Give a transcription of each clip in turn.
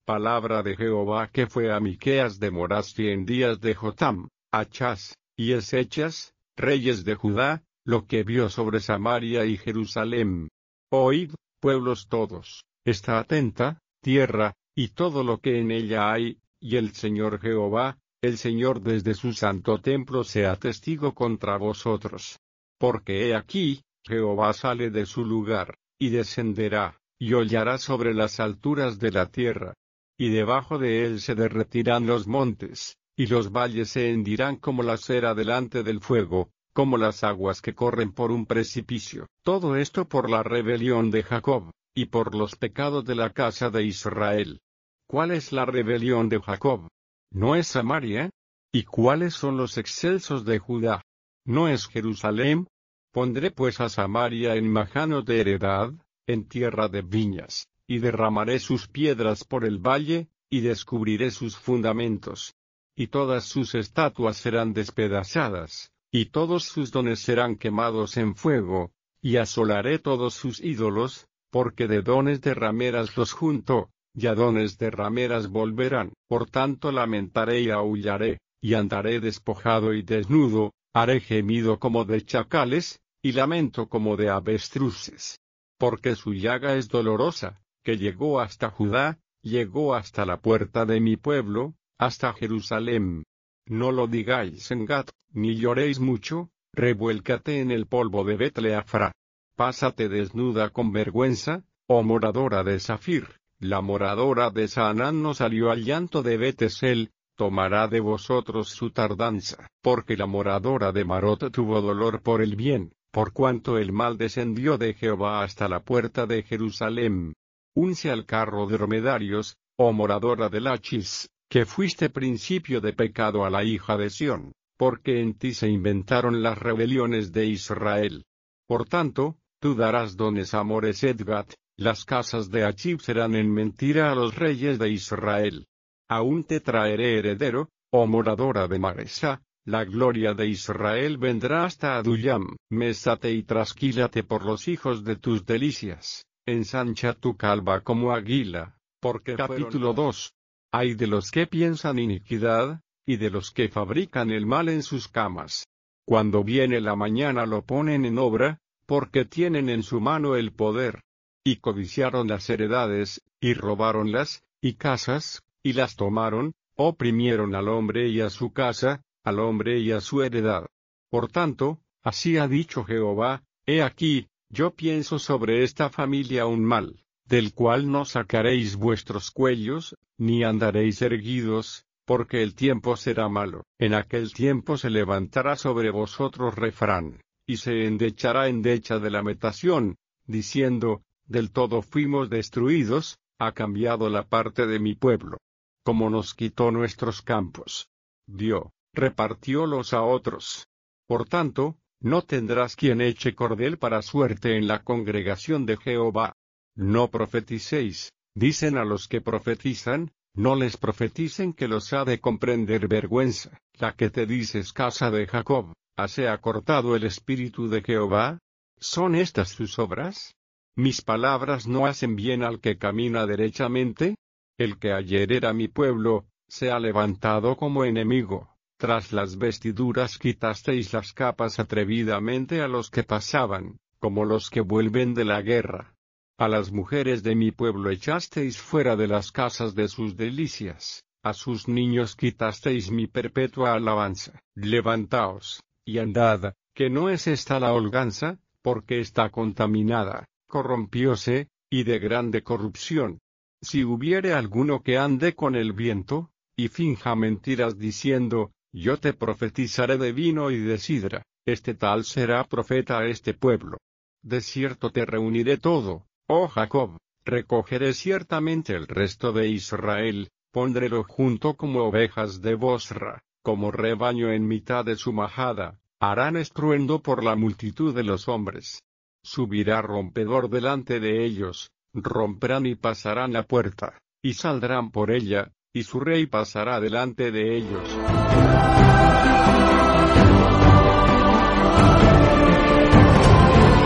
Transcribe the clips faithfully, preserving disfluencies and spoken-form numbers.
palabra de Jehová que fue a Miqueas de Morastia en días de Jotam, Achaz, y Ezechas, reyes de Judá, lo que vio sobre Samaria y Jerusalén. Oíd, pueblos todos, está atenta, tierra, y todo lo que en ella hay, y el Señor Jehová, el Señor desde su santo templo sea testigo contra vosotros. Porque he aquí, Jehová sale de su lugar, y descenderá, y hollará sobre las alturas de la tierra. Y debajo de él se derretirán los montes, y los valles se hendirán como la cera delante del fuego, como las aguas que corren por un precipicio. Todo esto por la rebelión de Jacob, y por los pecados de la casa de Israel. ¿Cuál es la rebelión de Jacob? ¿No es Samaria? ¿Y cuáles son los excelsos de Judá? ¿No es Jerusalén? Pondré pues a Samaria en majanos de heredad, en tierra de viñas, y derramaré sus piedras por el valle, y descubriré sus fundamentos. Y todas sus estatuas serán despedazadas, y todos sus dones serán quemados en fuego, y asolaré todos sus ídolos, porque de dones de rameras los junto, y a dones de rameras volverán. Por tanto lamentaré y aullaré, y andaré despojado y desnudo, haré gemido como de chacales, y lamento como de avestruces. Porque su llaga es dolorosa, que llegó hasta Judá, llegó hasta la puerta de mi pueblo, hasta Jerusalén. No lo digáis en Gat, ni lloréis mucho, revuélcate en el polvo de Bet-Leafra. Pásate desnuda con vergüenza, oh moradora de Zafir, la moradora de Saanán no salió al llanto de Bet-Esel, tomará de vosotros su tardanza, porque la moradora de Marot tuvo dolor por el bien, por cuanto el mal descendió de Jehová hasta la puerta de Jerusalén. Unce al carro de dromedarios, oh moradora de Lachis, que fuiste principio de pecado a la hija de Sión, porque en ti se inventaron las rebeliones de Israel. Por tanto, tú darás dones a Moreset-Gat, las casas de Achib serán en mentira a los reyes de Israel. Aún te traeré heredero, oh moradora de Maresa, la gloria de Israel vendrá hasta Adullam. Mésate y trasquílate por los hijos de tus delicias, ensancha tu calva como águila, porque capítulo dos. Hay de los que piensan iniquidad, y de los que fabrican el mal en sus camas. Cuando viene la mañana lo ponen en obra, porque tienen en su mano el poder. Y codiciaron las heredades, y robaronlas, y casas, y las tomaron, oprimieron al hombre y a su casa, al hombre y a su heredad. Por tanto, así ha dicho Jehová, he aquí, yo pienso sobre esta familia un mal, del cual no sacaréis vuestros cuellos, ni andaréis erguidos, porque el tiempo será malo. En aquel tiempo se levantará sobre vosotros refrán, y se endechará endecha de lamentación, diciendo, del todo fuimos destruidos, ha cambiado la parte de mi pueblo. Como nos quitó nuestros campos, dio, repartiólos a otros. Por tanto, no tendrás quien eche cordel para suerte en la congregación de Jehová. No profeticéis, dicen a los que profetizan, no les profeticen que los ha de comprender vergüenza. La que te dices casa de Jacob, ¿hase acortado el espíritu de Jehová? ¿Son estas sus obras? ¿Mis palabras no hacen bien al que camina derechamente? El que ayer era mi pueblo, se ha levantado como enemigo. Tras las vestiduras quitasteis las capas atrevidamente a los que pasaban, como los que vuelven de la guerra. A las mujeres de mi pueblo echasteis fuera de las casas de sus delicias, a sus niños quitasteis mi perpetua alabanza. Levantaos, y andad, que no es esta la holganza, porque está contaminada, corrompióse, y de grande corrupción. Si hubiere alguno que ande con el viento, y finja mentiras diciendo, yo te profetizaré de vino y de sidra, este tal será profeta a este pueblo. De cierto te reuniré todo, oh Jacob, recogeré ciertamente el resto de Israel, pondrélo junto como ovejas de Bosra, como rebaño en mitad de su majada, harán estruendo por la multitud de los hombres. Subirá rompedor delante de ellos, romperán y pasarán la puerta, y saldrán por ella, y su rey pasará delante de ellos.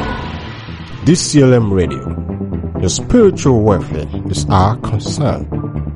D C L M Radio. Your spiritual welfare is our concern.